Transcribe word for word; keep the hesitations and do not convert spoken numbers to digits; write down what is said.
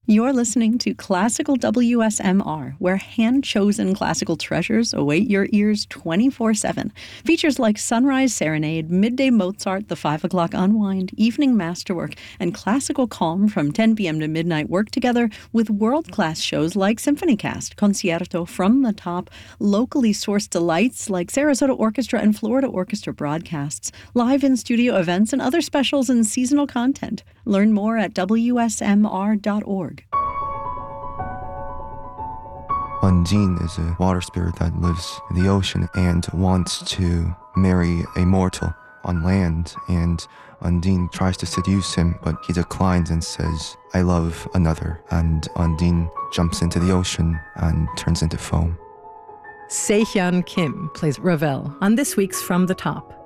You're listening to Classical W S M R, where hand-chosen classical treasures await your ears twenty-four seven. Features like Sunrise Serenade, Midday Mozart, The Five O'Clock Unwind, Evening Masterwork, and Classical Calm from ten p.m. to midnight work together with world-class shows like SymphonyCast, Concierto, From the Top, locally sourced delights like Sarasota Orchestra and Florida Orchestra broadcasts, live in-studio events, and other specials and seasonal content. Learn more at W S M R dot org. Undine is a water spirit that lives in the ocean and wants to marry a mortal on land, and Undine tries to seduce him, but he declines and says, "I love another," and Undine jumps into the ocean and turns into foam. Se-Hyun Kim plays Ravel on this week's From the Top.